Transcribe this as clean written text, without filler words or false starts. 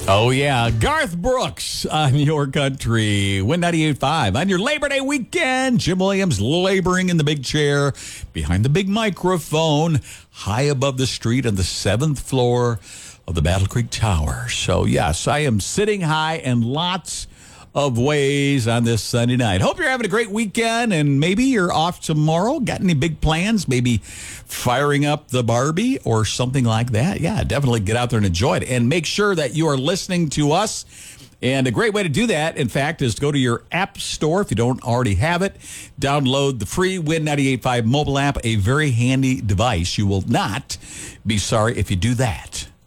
Oh, yeah. Garth Brooks on your country. Win 98.5 on your Labor Day weekend. Jim Williams laboring in the big chair behind the big microphone high above the street on the 7th floor of the Battle Creek Tower. So, yes, I am sitting high in lots of ways on this Sunday night. Hope you're having a great weekend and maybe you're off tomorrow. Got any big plans? Maybe firing up the Barbie or something like that? Yeah, definitely get out there and enjoy it. And make sure that you are listening to us. And a great way to do that, in fact, is to go to your app store if you don't already have it. Download the free Win 98.5 mobile app, a very handy device. You will not be sorry if you do that.